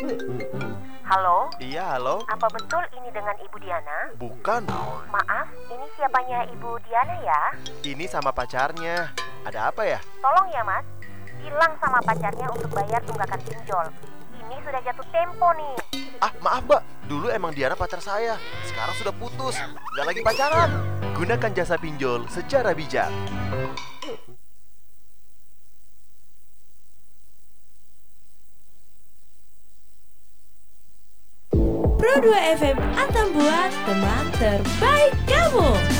Halo? Iya, halo? Apa betul ini dengan Ibu Diana? Bukan. Maaf, ini siapanya Ibu Diana ya? Ini sama pacarnya. Ada apa ya? Tolong ya Mas, bilang sama pacarnya untuk bayar tunggakan pinjol. Ini sudah jatuh tempo nih. Ah, maaf mbak. Dulu emang Diana pacar saya. Sekarang sudah putus. Nggak lagi pacaran. Gunakan jasa pinjol secara bijak. Pro 2 FM Atambua, teman terbaik kamu.